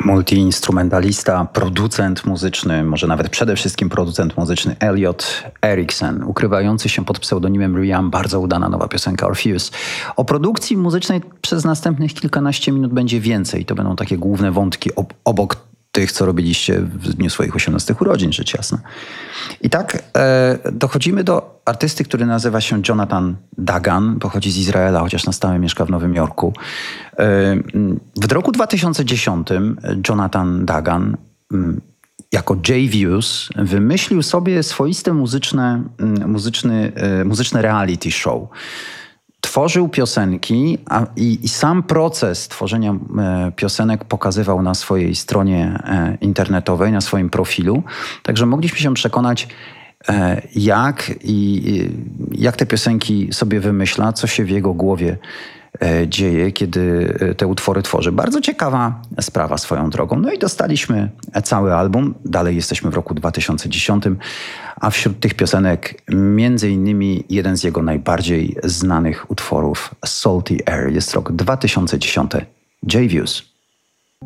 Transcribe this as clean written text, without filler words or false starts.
Multiinstrumentalista, producent muzyczny, może nawet przede wszystkim producent muzyczny Elliot Erickson, ukrywający się pod pseudonimem R.E.M., bardzo udana nowa piosenka Orpheus. O produkcji muzycznej przez następnych kilkanaście minut będzie więcej. To będą takie główne wątki obok tych, co robiliście w dniu swoich 18 urodzin, rzecz jasna. I tak dochodzimy do artysty, który nazywa się Jonathan Dagan, pochodzi z Izraela, chociaż na stałe mieszka w Nowym Jorku. W roku 2010 Jonathan Dagan jako J-Views wymyślił sobie swoiste muzyczne reality show. Tworzył piosenki i sam proces tworzenia piosenek pokazywał na swojej stronie internetowej, na swoim profilu. Także mogliśmy się przekonać, jak te piosenki sobie wymyśla, co się w jego głowie dzieje, kiedy te utwory tworzy. Bardzo ciekawa sprawa swoją drogą. No i dostaliśmy cały album. Dalej jesteśmy w roku 2010, a wśród tych piosenek między innymi jeden z jego najbardziej znanych utworów Salty Air. Jest rok 2010. J-Views.